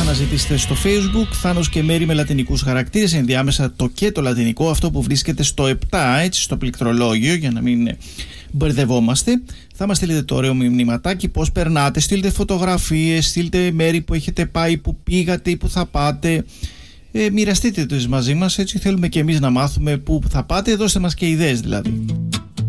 αναζητήσετε στο Facebook Θάνος και Μέρη με λατινικούς χαρακτήρες, ενδιάμεσα το και το λατινικό, αυτό που βρίσκεται στο 7, έτσι, στο πληκτρολόγιο, για να μην μπερδευόμαστε. Θα μας στείλετε το ωραίο μηνυματάκι, πώς περνάτε, στείλτε φωτογραφίες, στείλτε μέρη που έχετε πάει, που πήγατε ή που θα πάτε. Μοιραστείτε τις μαζί μας, έτσι θέλουμε και εμείς να μάθουμε που θα πάτε, δώστε μας και ιδέες δηλαδή.